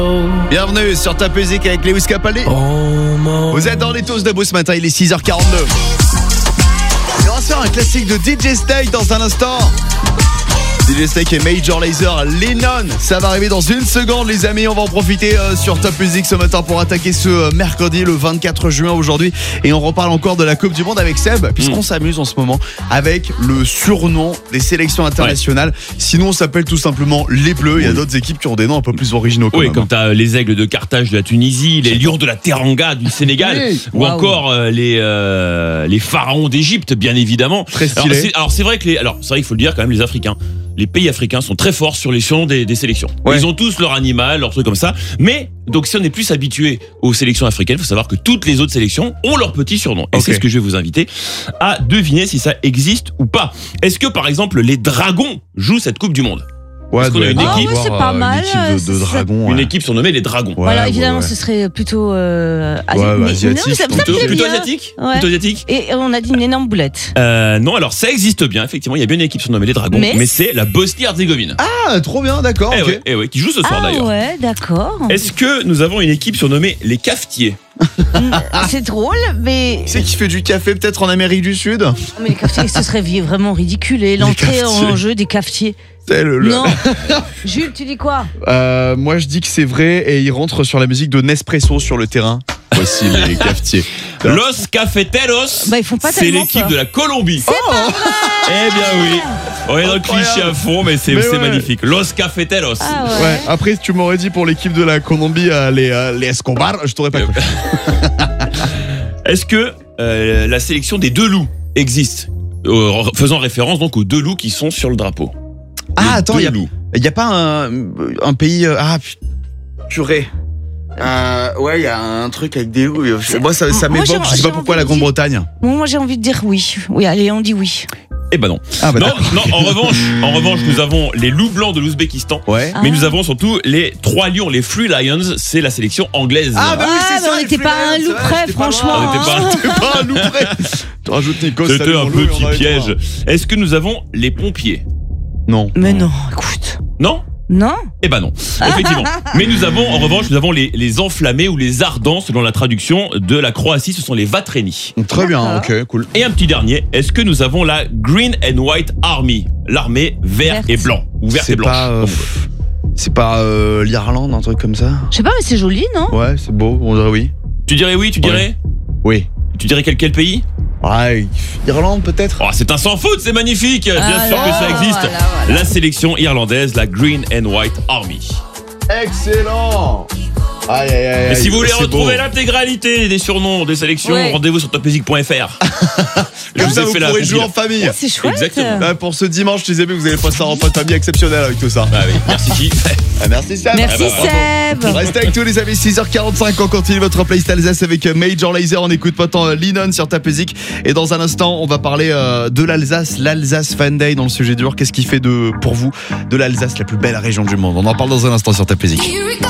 Bienvenue sur Top Music avec Lewis Capaldi. Vous êtes dans les toasts de Beau ce matin, il est 6h42. Et on va se faire un classique de DJ Snake dans un instant. DJ Snake et Major Lazer, Lennon. Ça va arriver dans une seconde, les amis. On va en profiter sur Top Music ce matin pour attaquer ce mercredi, le 24 juin aujourd'hui. Et on reparle encore de la Coupe du Monde avec Seb, puisqu'on s'amuse en ce moment avec le surnom des sélections internationales. Ouais. Sinon, on s'appelle tout simplement les Bleus. Il y a d'autres équipes qui ont des noms un peu plus originaux. Oui, comme t'as les Aigles de Carthage de la Tunisie, les Lions de la Teranga du Sénégal, ou encore les Pharaons d'Égypte, bien évidemment. Très stylé. Alors c'est vrai qu'il faut le dire quand même, les Africains. Les pays africains sont très forts sur les surnoms des sélections. Ouais. Ils ont tous leur animal, leur truc comme ça. Mais, donc si on est plus habitué aux sélections africaines, il faut savoir que toutes les autres sélections ont leur petit surnom. Et c'est ce que je vais vous inviter à deviner si ça existe ou pas. Est-ce que, par exemple, les Dragons jouent cette Coupe du Monde ? Ouais, est-ce qu'on a une équipe, c'est pas mal. Une équipe de dragons. Une équipe surnommée les Dragons. Ouais, voilà, évidemment, ce serait plutôt asiatique. Plutôt asiatique. Ouais. Plutôt asiatique. Et on a dit une énorme boulette. Non, alors ça existe bien, effectivement. Il y a bien une équipe surnommée les Dragons, mais c'est la Bosnie-Herzégovine. Ah, trop bien, d'accord. Ouais, qui joue ce soir d'ailleurs. Ouais, d'accord. Est-ce que nous avons une équipe surnommée les Cafetiers ? C'est drôle, mais. C'est qui fait du café peut-être en Amérique du Sud ? Mais les cafetiers, ce serait vraiment ridicule. Et l'entrée en jeu des cafetiers. C'est Non. Jules, tu dis quoi ? Moi, je dis que c'est vrai et il rentre sur la musique de Nespresso sur le terrain. Voici les cafetiers. Los Cafeteros, ils font pas c'est tellement l'équipe peur. de la Colombie. Eh bien oui. On est dans le cliché à fond, mais c'est magnifique. Los Cafeteros. Ah ouais. Après, tu m'aurais dit pour l'équipe de la Colombie, les Escobar, je t'aurais pas cru. Est-ce que la sélection des deux loups existe, faisant référence donc aux deux loups qui sont sur le drapeau? Ah, attends, il y a pas un pays... purée. Ouais, il y a un truc avec des loups. Moi, ça m'évoque, je sais pas pourquoi, la Grande-Bretagne. Moi, j'ai envie de dire oui. Oui, allez, on dit oui. Eh ben non. Ah bah non, en revanche, nous avons les loups blancs de l'Ouzbékistan. Ouais. Mais nous avons surtout les 3 lions, les Free Lions, c'est la sélection anglaise. Ah bah oui, c'est ça. On n'était pas un loup près, franchement. On n'était pas un loup près. Tu rajoutes Nico, c'était un petit piège. Est-ce que nous avons les pompiers ? Non. Mais non, écoute. Non ? Non. Eh ben non, effectivement. Mais nous avons les enflammés ou les ardents selon la traduction de la Croatie, ce sont les Vatreni. Très bien, ok, cool. Et un petit dernier, est-ce que nous avons la Green and White Army, l'armée vert et blanc, ou vert et blanche. C'est pas l'Irlande, un truc comme ça ? Je sais pas, mais c'est joli, non ? Ouais, c'est beau, on dirait oui. Tu dirais oui, tu dirais ? Oui. Tu dirais quel pays ? Ouais, Irlande peut-être. Oh, c'est un sans faute, c'est magnifique. Bien sûr que ça existe. Voilà. La sélection irlandaise, la Green and White Army. Excellent. Aïe, aïe, aïe. Et si vous voulez retrouver l'intégralité des surnoms des sélections, rendez-vous sur topmusic.fr. Comme ça, vous pourrez jouer en famille. C'est chouette. Exactement. Là, pour ce dimanche, je disais que vous allez passer un repas de famille exceptionnel avec tout ça. Ah oui, merci qui merci Seb. Merci Seb. Restez avec tous les amis, 6h45, on continue votre playlist Alsace avec Major Lazer. On écoute maintenant Lennon sur Top Music. Et dans un instant, on va parler de l'Alsace Fan Day dans le sujet dur. Qu'est-ce qui fait pour vous de l'Alsace la plus belle région du monde ? On en parle dans un instant sur Top Music.